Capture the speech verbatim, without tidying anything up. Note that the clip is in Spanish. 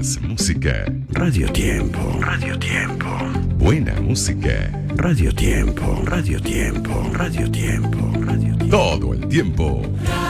Más música. Radio Tiempo. Radio Tiempo. Buena música. Radio Tiempo. Radio Tiempo. Radio Tiempo. Radio Tiempo. Todo el tiempo.